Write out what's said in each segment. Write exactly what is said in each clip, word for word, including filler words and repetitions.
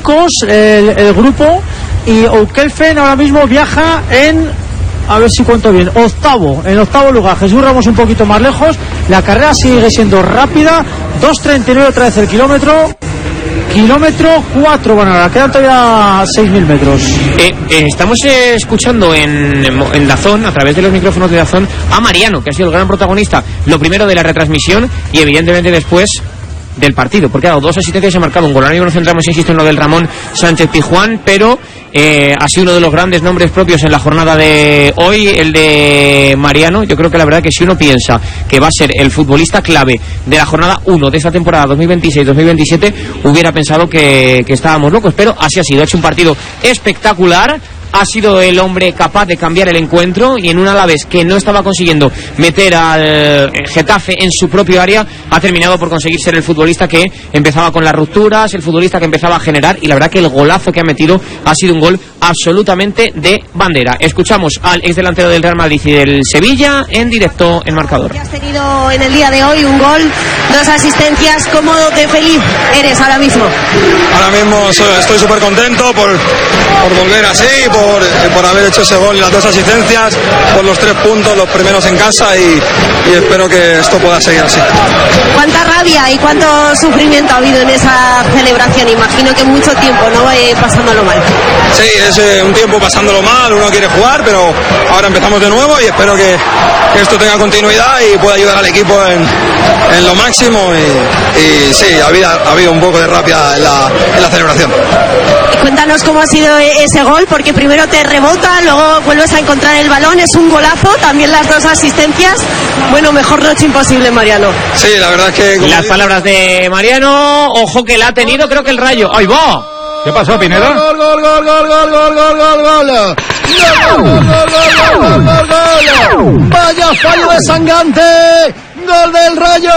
chicos el, el grupo, y Oud-Kelvin ahora mismo viaja en, a ver si cuento bien, octavo, en octavo lugar. Jesús Ramos un poquito más lejos. La carrera sigue siendo rápida, dos treinta y nueve otra vez el kilómetro. Kilómetro cuatro, bueno, ahora quedan todavía seis mil metros. Eh, eh, estamos eh, escuchando en, en Dazón, a través de los micrófonos de Dazón, a Mariano, que ha sido el gran protagonista, lo primero de la retransmisión y evidentemente después del partido, porque ha dado dos asistencias y ha marcado un gol. Ahora mismo nos centramos, insisto, en lo del Ramón Sánchez Pizjuán, pero eh, ha sido uno de los grandes nombres propios en la jornada de hoy, el de Mariano. Yo creo que la verdad que si uno piensa que va a ser el futbolista clave de la jornada uno de esta temporada dos mil veintiséis dos mil veintisiete, hubiera pensado que, que estábamos locos, pero así ha sido. Ha hecho un partido espectacular. Ha sido el hombre capaz de cambiar el encuentro, y en un Alavés que no estaba consiguiendo meter al Getafe en su propio área, ha terminado por conseguir ser el futbolista que empezaba con las rupturas, el futbolista que empezaba a generar, y la verdad que el golazo que ha metido ha sido un gol absolutamente de bandera. Escuchamos al ex delantero del Real Madrid y del Sevilla en directo en Marcador. Has tenido en el día de hoy un gol, dos asistencias. ¿Cómo de feliz eres ahora mismo? Ahora mismo estoy súper contento por, por volver así, por Por, por haber hecho ese gol y las dos asistencias, por los tres puntos, los primeros en casa, y, y espero que esto pueda seguir así. ¿Cuánta rabia y cuánto sufrimiento ha habido en esa celebración? Imagino que mucho tiempo, ¿no? Eh, pasándolo mal. Sí, es eh, un tiempo pasándolo mal, uno quiere jugar, pero ahora empezamos de nuevo y espero que, que esto tenga continuidad y pueda ayudar al equipo en, en lo máximo, y, y sí, ha habido, ha habido un poco de rabia en la, en la celebración. Cuéntanos cómo ha sido ese gol, porque primero te rebota, luego vuelves a encontrar el balón, es un golazo, también las dos asistencias. Bueno, mejor noche imposible, Mariano. Sí, la verdad es que... Las dice... palabras de Mariano, ojo que la ha tenido, creo que el Rayo. ¡Ahí va! ¿Qué pasó, Pineda? Gol, gol, gol, gol, gol, gol, gol, gol, gol. Vaya fallo de Sangante. Gol del Rayo.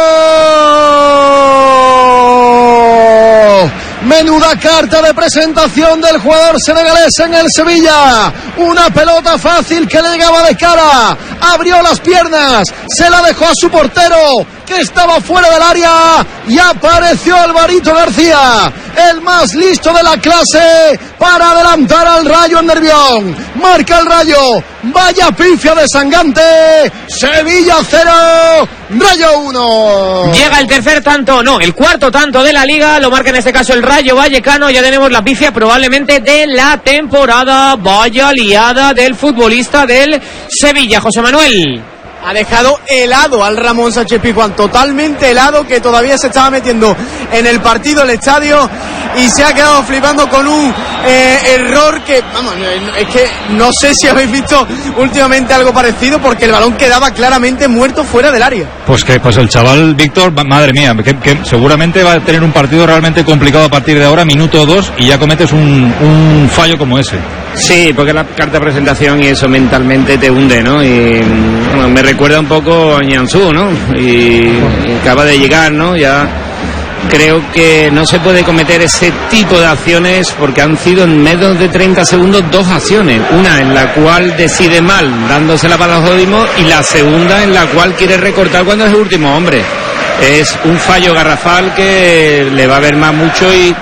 Menuda carta de presentación del jugador senegalés en el Sevilla. Una pelota fácil que le llegaba de cara. Abrió las piernas, se la dejó a su portero, que estaba fuera del área, y apareció Alvarito García, el más listo de la clase, para adelantar al Rayo en Nervión. Marca el Rayo. Vaya pifia de Sangante. Sevilla cero, Rayo uno. Llega el tercer tanto, no, el cuarto tanto de la Liga. Lo marca en este caso el Rayo Vallecano. Ya tenemos la pifia probablemente de la temporada. Vaya liada del futbolista del Sevilla, José Manuel. Ha dejado helado al Ramón Sánchez Pizjuán, totalmente helado, que todavía se estaba metiendo en el partido, el estadio, y se ha quedado flipando con un eh, error que, vamos, es que no sé si habéis visto últimamente algo parecido, porque el balón quedaba claramente muerto fuera del área. Pues que pues el chaval Víctor, madre mía, que, que seguramente va a tener un partido realmente complicado a partir de ahora, minuto dos, y ya cometes un, un fallo como ese. Sí, porque la carta de presentación y eso mentalmente te hunde, ¿no? Y bueno, me recuerda un poco a Nianzú, ¿no? Y, y acaba de llegar, ¿no? Ya creo que no se puede cometer ese tipo de acciones, porque han sido en menos de treinta segundos dos acciones. Una en la cual decide mal, dándosela para el Jodimo, y la segunda en la cual quiere recortar cuando es el último hombre. Es un fallo garrafal que le va a ver más mucho, y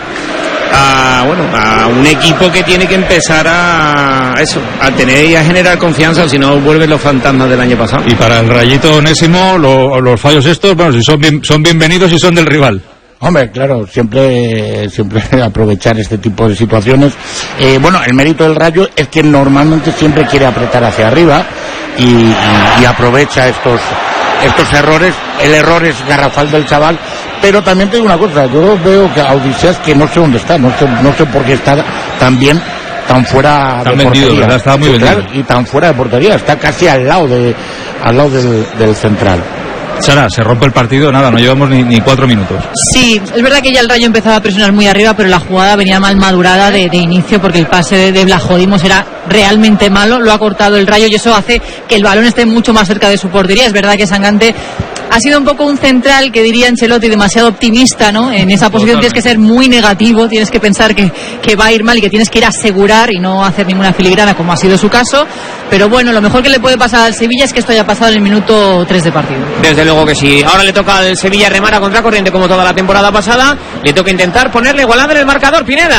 a, bueno, a un equipo que tiene que empezar a eso, a tener y a generar confianza, si no vuelven los fantasmas del año pasado. Y para el Rayito Onésimo, lo, los fallos estos, bueno, si son bien, son bienvenidos y son del rival. Hombre, claro, siempre siempre aprovechar este tipo de situaciones. Eh, bueno, el mérito del Rayo es que normalmente siempre quiere apretar hacia arriba y, y, y aprovecha estos estos errores. El error es garrafal del chaval, pero también te digo una cosa, yo veo que a Odiseas, que no sé dónde está, no sé, no sé por qué está tan bien, tan fuera tan de vendido, portería, ¿verdad? Estaba muy vendido. Y tan fuera de portería, está casi al lado de al lado del, del central. Sara, se rompe el partido, nada, no llevamos ni, ni cuatro minutos. Sí, es verdad que ya el Rayo empezaba a presionar muy arriba, pero la jugada venía mal madurada de, de inicio, porque el pase de, de Blajodimos era realmente malo, lo ha cortado el Rayo, y eso hace que el balón esté mucho más cerca de su portería. Es verdad que Sangante ha sido un poco un central, que diría Ancelotti, demasiado optimista, ¿no? En esa posición Totalmente. Tienes que ser muy negativo, tienes que pensar que, que va a ir mal y que tienes que ir a asegurar y no hacer ninguna filigrana, como ha sido su caso. Pero bueno, lo mejor que le puede pasar al Sevilla es que esto haya pasado en el minuto tres de partido. Desde luego que sí. Ahora le toca al Sevilla remar a contracorriente como toda la temporada pasada. Le toca intentar ponerle igualada en el marcador, Pineda.